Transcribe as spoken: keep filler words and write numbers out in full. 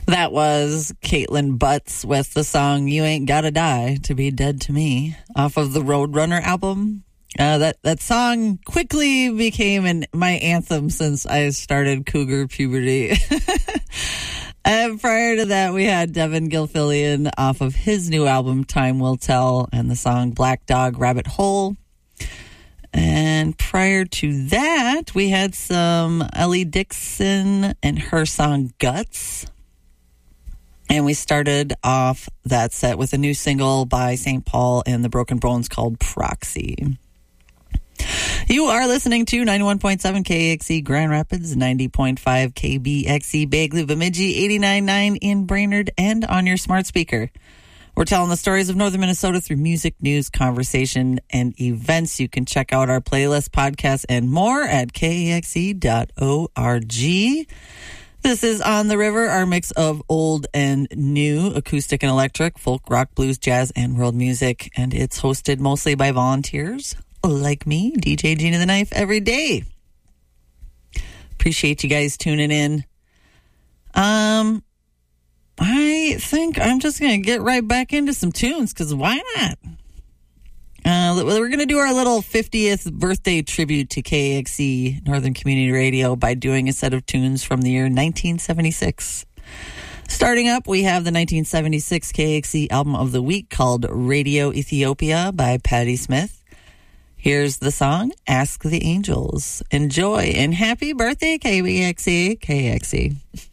That was Caitlin Butts with the song You Ain't Gotta Die to Be Dead to Me off of the Roadrunner album. Uh, that, that song quickly became an, my anthem since I started cougar puberty. And prior to that, we had Devin Gilfillian off of his new album, Time Will Tell, and the song Black Dog Rabbit Hole. And prior to that, we had some Ellie Dixon and her song Guts. And we started off that set with a new single by Saint Paul and the Broken Bones called Proxy. You are listening to ninety-one point seven K X E Grand Rapids, ninety point five K B X E Bagley, Bemidji, eighty-nine point nine in Brainerd, and on your smart speaker. We're telling the stories of Northern Minnesota through music, news, conversation, and events. You can check out our playlist, podcasts, and more at K X E dot org. This is On the River, our mix of old and new, acoustic and electric, folk, rock, blues, jazz, and world music. And it's hosted mostly by volunteers like me, D J Gina the Knife, every day. Appreciate you guys tuning in. Um, I think I'm just going to get right back into some tunes, because why not? Uh, we're going to do our little fiftieth birthday tribute to K X E Northern Community Radio by doing a set of tunes from the year nineteen seventy-six. Starting up, we have the nineteen seventy-six K X E album of the week called Radio Ethiopia by Patti Smith. Here's the song, Ask the Angels. Enjoy, and happy birthday, K B X E, K X E.